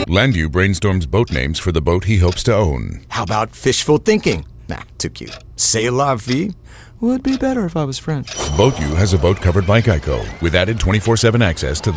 Landu brainstorms boat names for the boat he hopes to own. How about fishful thinking? Nah, too cute. C'est la vie? Would be better if I was French. Boat U has a boat covered by Geico with added 24/7 access to the